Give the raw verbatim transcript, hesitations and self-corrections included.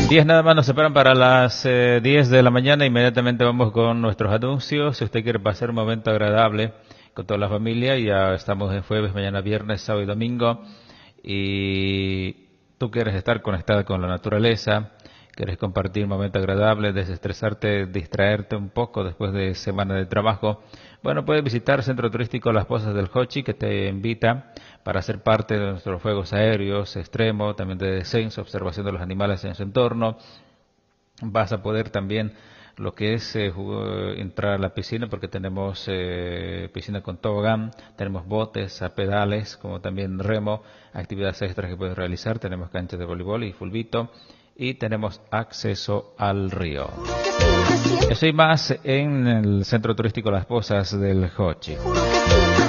diez nada más nos separan para las eh, diez de la mañana. Inmediatamente vamos con nuestros anuncios. Si usted quiere pasar un momento agradable con toda la familia, ya estamos en jueves, mañana viernes, sábado y domingo. Y tú quieres estar conectada con la naturaleza, quieres compartir un momento agradable, desestresarte, distraerte un poco después de semana de trabajo. Bueno, puedes visitar el Centro Turístico Las Pozas del Jochi, que te invita para ser parte de nuestros juegos aéreos, extremo, también de descenso, observación de los animales en su entorno. Vas a poder también lo que es eh, entrar a la piscina, porque tenemos eh, piscina con tobogán, tenemos botes a pedales, como también remo, actividades extras que puedes realizar, tenemos canchas de voleibol y fulbito, y tenemos acceso al río. Eso y más en el Centro Turístico Las Pozas del Jochi.